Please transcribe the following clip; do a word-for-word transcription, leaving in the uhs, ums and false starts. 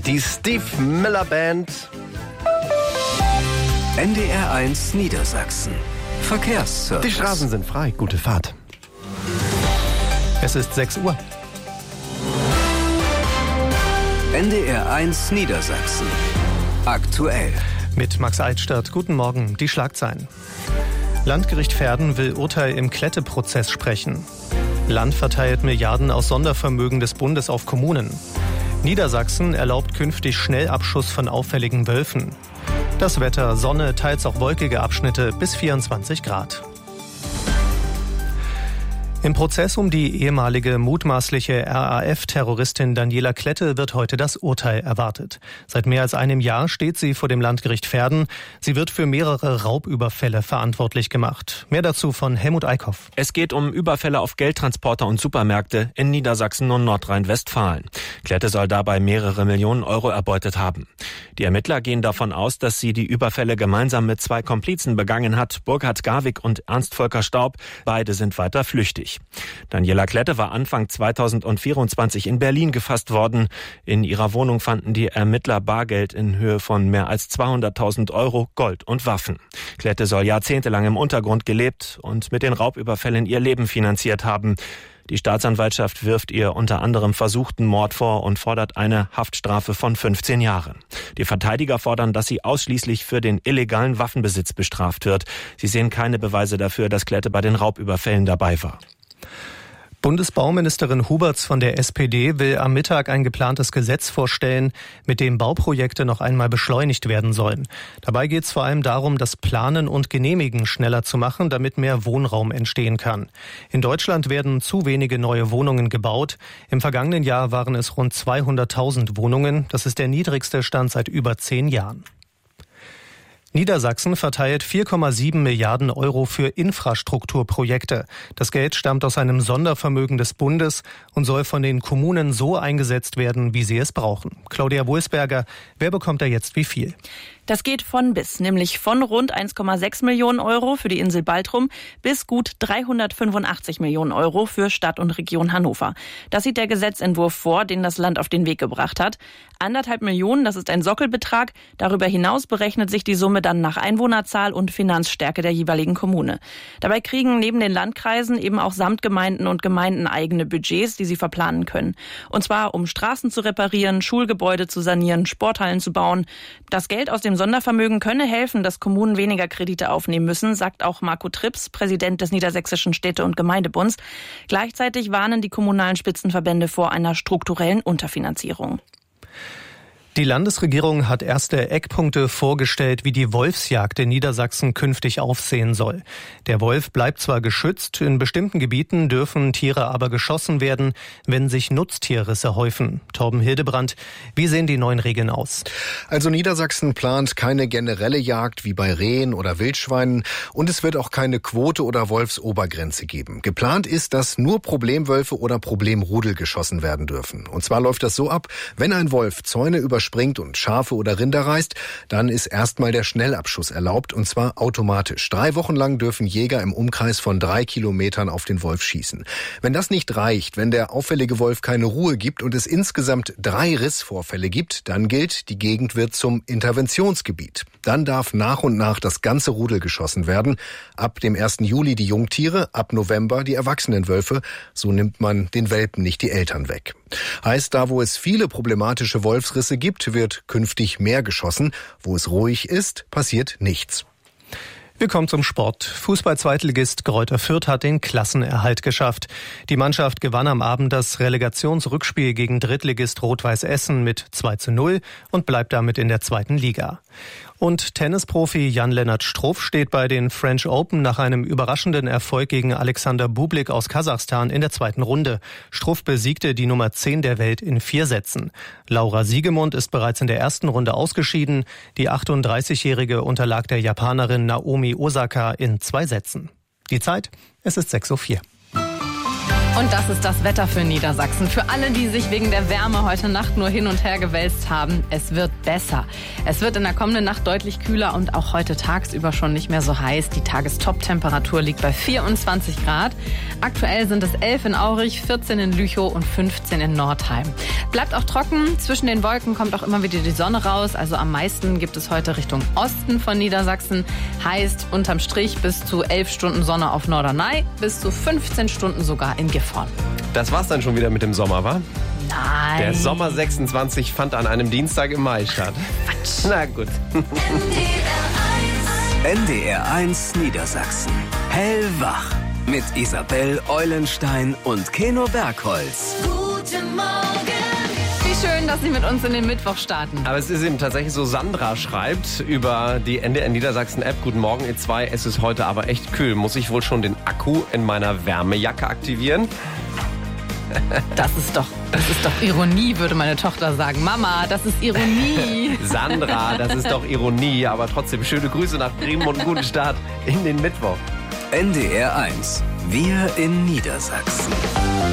Die Steve Miller Band. N D R eins Niedersachsen. Verkehrsservice. Die Straßen sind frei. Gute Fahrt. Es ist sechs Uhr. N D R eins Niedersachsen. Aktuell. Mit Max Altstadt. Guten Morgen. Die Schlagzeilen. Landgericht Verden will Urteil im Klette-Prozess sprechen. Land verteilt Milliarden aus Sondervermögen des Bundes auf Kommunen. Niedersachsen erlaubt künftig Schnellabschuss von auffälligen Wölfen. Das Wetter, Sonne, teils auch wolkige Abschnitte bis vierundzwanzig Grad. Im Prozess um die ehemalige mutmaßliche R A F-Terroristin Daniela Klette wird heute das Urteil erwartet. Seit mehr als einem Jahr steht sie vor dem Landgericht Verden. Sie wird für mehrere Raubüberfälle verantwortlich gemacht. Mehr dazu von Helmut Eickhoff. Es geht um Überfälle auf Geldtransporter und Supermärkte in Niedersachsen und Nordrhein-Westfalen. Klette soll dabei mehrere Millionen Euro erbeutet haben. Die Ermittler gehen davon aus, dass sie die Überfälle gemeinsam mit zwei Komplizen begangen hat, Burkhard Garwig und Ernst Volker Staub. Beide sind weiter flüchtig. Daniela Klette war Anfang zweitausendvierundzwanzig in Berlin gefasst worden. In ihrer Wohnung fanden die Ermittler Bargeld in Höhe von mehr als zweihunderttausend Euro, Gold und Waffen. Klette soll jahrzehntelang im Untergrund gelebt und mit den Raubüberfällen ihr Leben finanziert haben. Die Staatsanwaltschaft wirft ihr unter anderem versuchten Mord vor und fordert eine Haftstrafe von fünfzehn Jahren. Die Verteidiger fordern, dass sie ausschließlich für den illegalen Waffenbesitz bestraft wird. Sie sehen keine Beweise dafür, dass Klette bei den Raubüberfällen dabei war. Bundesbauministerin Huberts von der S P D will am Mittag ein geplantes Gesetz vorstellen, mit dem Bauprojekte noch einmal beschleunigt werden sollen. Dabei geht es vor allem darum, das Planen und Genehmigen schneller zu machen, damit mehr Wohnraum entstehen kann. In Deutschland werden zu wenige neue Wohnungen gebaut. Im vergangenen Jahr waren es rund zweihunderttausend Wohnungen. Das ist der niedrigste Stand seit über zehn Jahren. Niedersachsen verteilt vier Komma sieben Milliarden Euro für Infrastrukturprojekte. Das Geld stammt aus einem Sondervermögen des Bundes und soll von den Kommunen so eingesetzt werden, wie sie es brauchen. Claudia Wulsberger, wer bekommt da jetzt wie viel? Das geht von bis, nämlich von rund eins Komma sechs Millionen Euro für die Insel Baltrum bis gut dreihundertfünfundachtzig Millionen Euro für Stadt und Region Hannover. Das sieht der Gesetzentwurf vor, den das Land auf den Weg gebracht hat. Anderthalb Millionen, das ist ein Sockelbetrag. Darüber hinaus berechnet sich die Summe dann nach Einwohnerzahl und Finanzstärke der jeweiligen Kommune. Dabei kriegen neben den Landkreisen eben auch Samtgemeinden und Gemeinden eigene Budgets, die sie verplanen können. Und zwar um Straßen zu reparieren, Schulgebäude zu sanieren, Sporthallen zu bauen. Das Geld aus dem Sondervermögen könne helfen, dass Kommunen weniger Kredite aufnehmen müssen, sagt auch Marco Trips, Präsident des Niedersächsischen Städte- und Gemeindebunds. Gleichzeitig warnen die kommunalen Spitzenverbände vor einer strukturellen Unterfinanzierung. Die Landesregierung hat erste Eckpunkte vorgestellt, wie die Wolfsjagd in Niedersachsen künftig aufsehen soll. Der Wolf bleibt zwar geschützt, in bestimmten Gebieten dürfen Tiere aber geschossen werden, wenn sich Nutztierrisse häufen. Torben Hildebrand, wie sehen die neuen Regeln aus? Also Niedersachsen plant keine generelle Jagd wie bei Rehen oder Wildschweinen und es wird auch keine Quote oder Wolfsobergrenze geben. Geplant ist, dass nur Problemwölfe oder Problemrudel geschossen werden dürfen. Und zwar läuft das so ab, wenn ein Wolf Zäune über springt und Schafe oder Rinder reißt, dann ist erstmal der Schnellabschuss erlaubt und zwar automatisch. Drei Wochen lang dürfen Jäger im Umkreis von drei Kilometern auf den Wolf schießen. Wenn das nicht reicht, wenn der auffällige Wolf keine Ruhe gibt und es insgesamt drei Rissvorfälle gibt, dann gilt, die Gegend wird zum Interventionsgebiet. Dann darf nach und nach das ganze Rudel geschossen werden. Ab dem ersten Juli die Jungtiere, ab November die erwachsenen Wölfe. So nimmt man den Welpen nicht die Eltern weg. Heißt, da wo es viele problematische Wolfsrisse gibt, wird künftig mehr geschossen. Wo es ruhig ist, passiert nichts. Wir kommen zum Sport. Fußball-Zweitligist Greuther Fürth hat den Klassenerhalt geschafft. Die Mannschaft gewann am Abend das Relegationsrückspiel gegen Drittligist Rot-Weiß Essen mit zwei zu null und bleibt damit in der zweiten Liga. Und Tennisprofi Jan-Lennart Struff steht bei den French Open nach einem überraschenden Erfolg gegen Alexander Bublik aus Kasachstan in der zweiten Runde. Struff besiegte die Nummer zehn der Welt in vier Sätzen. Laura Siegemund ist bereits in der ersten Runde ausgeschieden. Die achtunddreißigjährige unterlag der Japanerin Naomi Osaka in zwei Sätzen. Die Zeit, es ist sechs Uhr vier. Und das ist das Wetter für Niedersachsen. Für alle, die sich wegen der Wärme heute Nacht nur hin und her gewälzt haben, es wird besser. Es wird in der kommenden Nacht deutlich kühler und auch heute tagsüber schon nicht mehr so heiß. Die Tagestop-Temperatur liegt bei vierundzwanzig Grad. Aktuell sind es elf in Aurich, vierzehn in Lüchow und fünfzehn in Nordheim. Bleibt auch trocken. Zwischen den Wolken kommt auch immer wieder die Sonne raus. Also am meisten gibt es heute Richtung Osten von Niedersachsen. Heißt unterm Strich bis zu elf Stunden Sonne auf Norderney, bis zu fünfzehn Stunden sogar in Gifhorn. Das war's dann schon wieder mit dem Sommer, wa? Nein. Der Sommer sechsundzwanzig fand an einem Dienstag im Mai statt. Quatsch. Na gut. N D R eins Niedersachsen. Hellwach. Mit Isabel Eulenstein und Keno Bergholz. Guten Morgen. Wie schön, dass Sie mit uns in den Mittwoch starten. Aber es ist eben tatsächlich so, Sandra schreibt über die N D R Niedersachsen-App, guten Morgen ihr zwei, es ist heute aber echt kühl. Muss ich wohl schon den Akku in meiner Wärmejacke aktivieren? Das ist doch, das ist doch Ironie, würde meine Tochter sagen. Mama, das ist Ironie. Sandra, das ist doch Ironie, aber trotzdem schöne Grüße nach Bremen und einen guten Start in den Mittwoch. N D R eins. Wir in Niedersachsen.